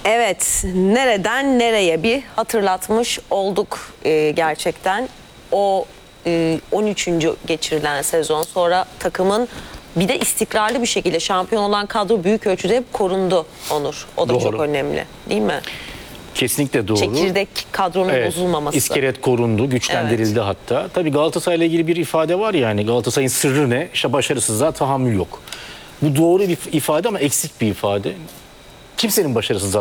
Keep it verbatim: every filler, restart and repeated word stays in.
Evet, nereden nereye bir hatırlatmış olduk e, gerçekten. O e, on üçüncü geçirilen sezon sonra takımın bir de istikrarlı bir şekilde şampiyon olan kadro büyük ölçüde hep korundu Onur. O da Doğru. çok önemli değil mi? Kesinlikle doğru. Çekirdek kadronun Evet, bozulmaması. İskelet korundu, güçlendirildi hatta. Tabii Galatasaray'la ilgili bir ifade var yani. Galatasaray'ın sırrı ne? İşte başarısızlığa tahammül yok. Bu doğru bir ifade ama eksik bir ifade. Kimsenin başarısızlığa